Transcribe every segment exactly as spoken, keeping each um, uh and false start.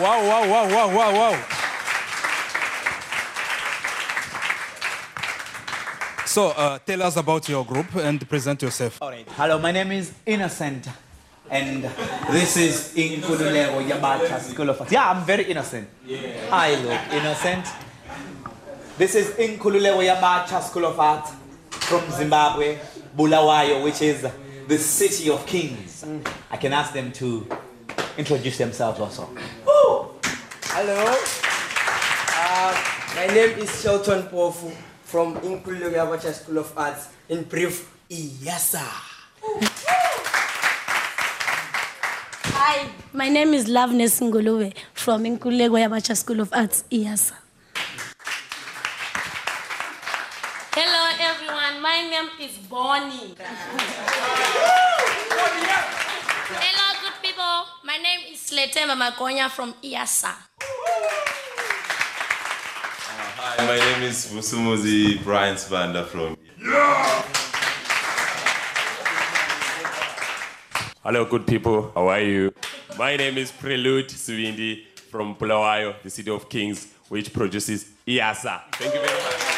wow, wow, wow, wow, wow, wow. So, uh, tell us about your group and present yourself. All right. Hello, my name is Innocent, and this is Inkululeko Yabacha School of Arts. Yeah, I'm very innocent. Yeah. I look innocent. This is Inkululeko Yabacha School of Arts from Zimbabwe, Bulawayo, which is the city of kings. Mm. I can ask them to introduce themselves also. Woo! Hello. Uh, my name is Shelton Pofu from Inkululeko Yabacha School of Arts. In brief, Iyasa. Hi, my name is Loveness Nguluwe from Inkululeko Yabacha School of Arts, Iyasa. Hello everyone, my name is Bonnie. Hello good people, my name is Letemba Makonya from Iyasa. Hi, my name is Musumuzi Brian Spanda from. Yeah! Hello, good people. How are you? My name is Prelude Suwindi from Bulawayo, the city of kings, which produces Iyasa. Thank you very much.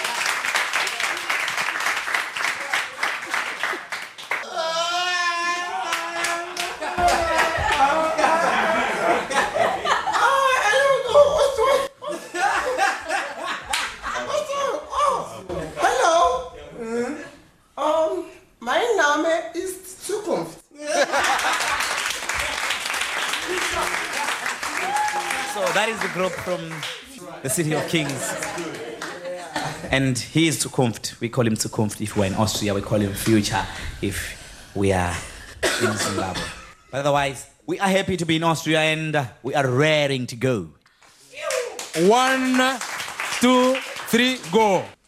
So that is the group from the city of kings. And he is Zukunft. We call him Zukunft if we're in Austria. We call him Future if we are in Zimbabwe. But otherwise, we are happy to be in Austria and uh, we are raring to go. One, two, three, go.